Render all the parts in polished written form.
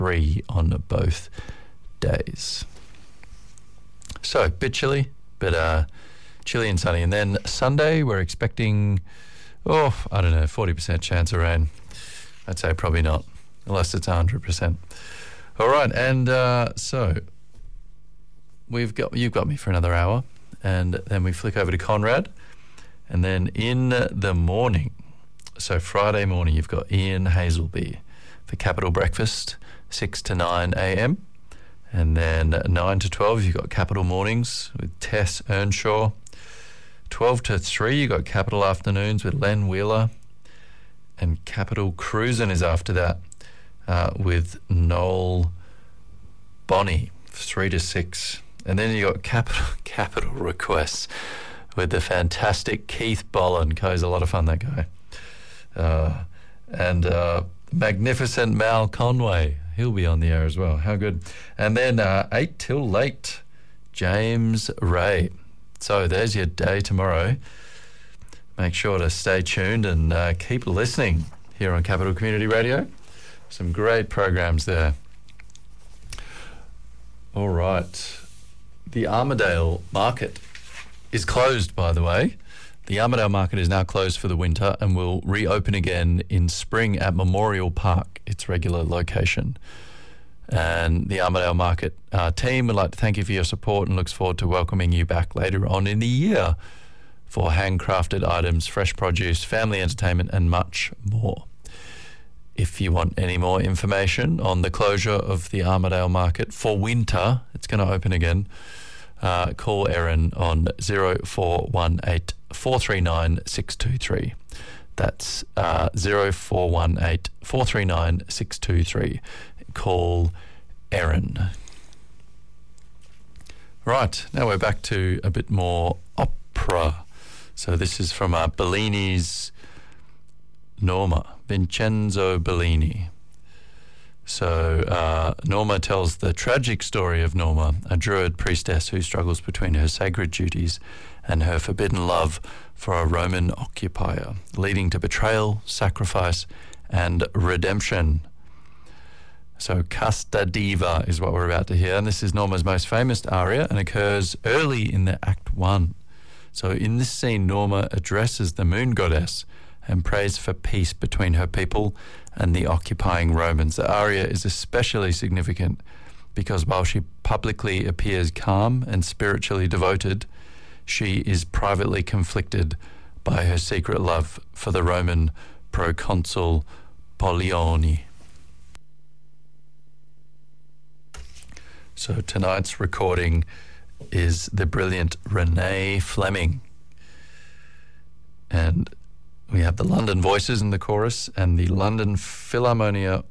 3 on both days. So, bit chilly, but chilly and sunny. And then Sunday, we're expecting, 40% chance of rain. I'd say probably not, unless it's 100%. All right, and so you've got me for another hour, and then we flick over to Conrad, and then in the morning, so Friday morning, you've got Ian Hazelby for Capital Breakfast, 6 to 9 a.m, and then 9 to 12, you've got Capital Mornings with Tess Earnshaw. 12 to 3, you've got Capital Afternoons with Len Wheeler, and Capital Cruisin' is after that with Noel Bonnie, 3 to 6. And then you got Capital Requests with the fantastic Keith Bolin. He's a lot of fun, that guy. And magnificent Mal Conway. He'll be on the air as well. How good. And then 8 till late, James Ray. So there's your day tomorrow. Make sure to stay tuned and keep listening here on Capital Community Radio. Some great programs there. All right. The Armadale Market is closed, by the way. The Armadale Market is now closed for the winter and will reopen again in spring at Memorial Park, its regular location. And the Armadale Market team would like to thank you for your support and looks forward to welcoming you back later on in the year for handcrafted items, fresh produce, family entertainment, and much more. If you want any more information on the closure of the Armadale Market for winter, it's going to open again, call Erin on 0418 439 623. That's 0418 439 623. Call Erin. Right, now we're back to a bit more opera. So this is from Bellini's Norma, Vincenzo Bellini. So Norma tells the tragic story of Norma, a druid priestess who struggles between her sacred duties and her forbidden love for a Roman occupier, leading to betrayal, sacrifice, and redemption. So Casta Diva is what we're about to hear, and this is Norma's most famous aria and occurs early in the Act 1. So in this scene, Norma addresses the moon goddess and prays for peace between her people and the occupying Romans. The aria is especially significant because while she publicly appears calm and spiritually devoted, she is privately conflicted by her secret love for the Roman proconsul Pollione. So tonight's recording is the brilliant Renee Fleming. And we have the London Voices in the chorus and the London Philharmonic,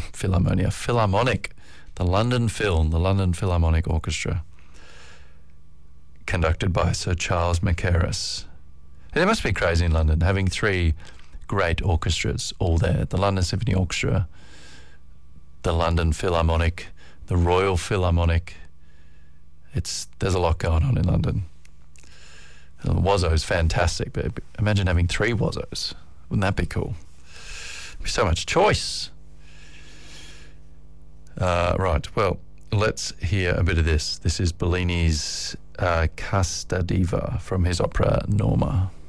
the London Philharmonic Orchestra, conducted by Sir Charles Mackerras. It must be crazy in London, having 3 great orchestras all there. The London Symphony Orchestra, the London Philharmonic, the Royal Philharmonic. There's a lot going on in London. Wazzo's fantastic, but imagine having 3 Wazzos. Wouldn't that be cool? There'd be so much choice. Right, well, let's hear a bit of this. This is Bellini's Casta Diva from his opera Norma.